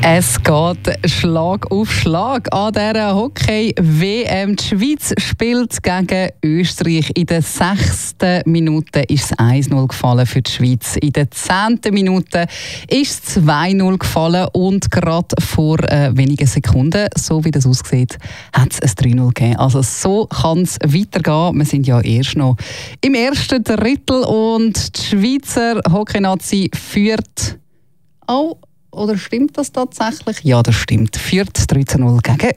Es geht Schlag auf Schlag an dieser Hockey-WM. Die Schweiz spielt gegen Österreich. In der 6. Minute ist es 1-0 gefallen für die Schweiz. In der 10. Minute ist es 2-0 gefallen. Und gerade vor wenigen Sekunden, so wie das aussieht, hat es ein 3-0 gegeben. Also so kann es weitergehen. Wir sind ja erst noch im ersten Drittel und die Schweizer Hockey-Nazi führt auch. Oder stimmt das tatsächlich? Ja, das stimmt. Führt 13-0 gegen